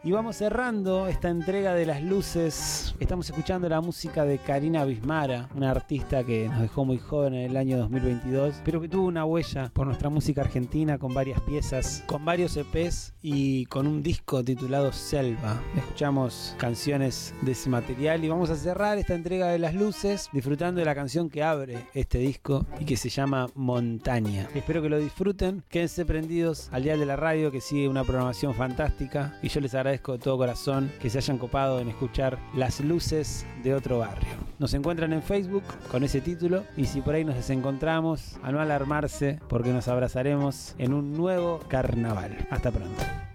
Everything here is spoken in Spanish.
Y vamos cerrando esta entrega de Las Luces. Estamos escuchando la música de Karina Bismara, una artista que nos dejó muy joven en el año 2022, pero que tuvo una huella por nuestra música argentina con varias piezas, con varios EPs y con un disco titulado Selva. Escuchamos canciones de ese material y vamos a cerrar esta entrega de Las Luces disfrutando de la canción que abre este disco y que se llama Montaña. Espero que lo disfruten, quédense prendidos al dial de la radio que sigue una programación fantástica y yo les agradezco de todo corazón que se hayan copado en escuchar Las Luces de Otro Barrio. Nos encuentran en Facebook con ese título y si por ahí nos desencontramos, a no alarmarse porque nos abrazaremos en un nuevo carnaval. Hasta pronto.